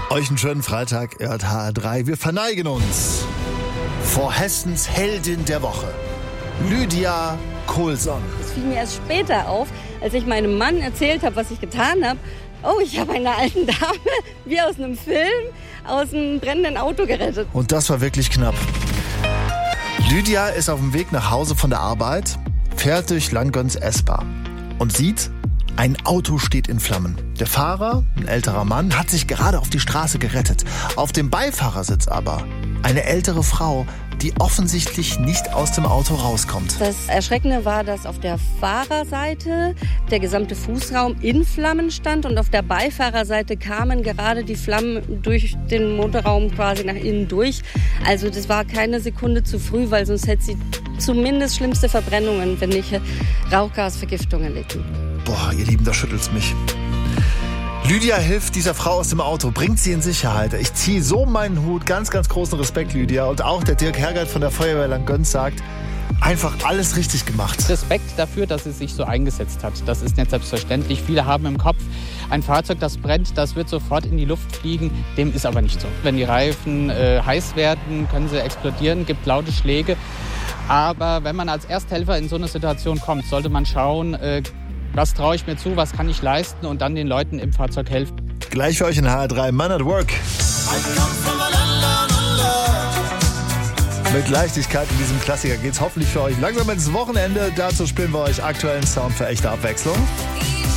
Euch einen schönen Freitag, ihr hört HR3. Wir verneigen uns vor Hessens Heldin der Woche, Lydia Kohlson. Das fiel mir erst später auf, als ich meinem Mann erzählt habe, was ich getan habe. Oh, ich habe eine alte Dame, wie aus einem Film, aus einem brennenden Auto gerettet. Und das war wirklich knapp. Lydia ist auf dem Weg nach Hause von der Arbeit, fährt durch Langgöns S-Bahn und sieht, ein Auto steht in Flammen. Der Fahrer, ein älterer Mann, hat sich gerade auf die Straße gerettet. Auf dem Beifahrersitz aber eine ältere Frau, die offensichtlich nicht aus dem Auto rauskommt. Das Erschreckende war, dass auf der Fahrerseite der gesamte Fußraum in Flammen stand und auf der Beifahrerseite kamen gerade die Flammen durch den Motorraum quasi nach innen durch. Also das war keine Sekunde zu früh, weil sonst hätte sie zumindest schlimmste Verbrennungen, wenn nicht Rauchgasvergiftung erlitten. Boah, ihr Lieben, da schüttelt's mich. Lydia hilft dieser Frau aus dem Auto, bringt sie in Sicherheit. Ich ziehe so meinen Hut, ganz, ganz großen Respekt, Lydia. Und auch der Dirk Hergert von der Feuerwehr Langgöns sagt, einfach alles richtig gemacht. Respekt dafür, dass sie sich so eingesetzt hat. Das ist nicht selbstverständlich. Viele haben im Kopf, ein Fahrzeug, das brennt, das wird sofort in die Luft fliegen. Dem ist aber nicht so. Wenn die Reifen heiß werden, können sie explodieren, gibt laute Schläge. Aber wenn man als Ersthelfer in so eine Situation kommt, sollte man schauen, was traue ich mir zu, was kann ich leisten und dann den Leuten im Fahrzeug helfen. Gleich für euch in HR3 Man at Work. Mit Leichtigkeit in diesem Klassiker geht's hoffentlich für euch langsam ins Wochenende. Dazu spielen wir euch aktuellen Sound für echte Abwechslung.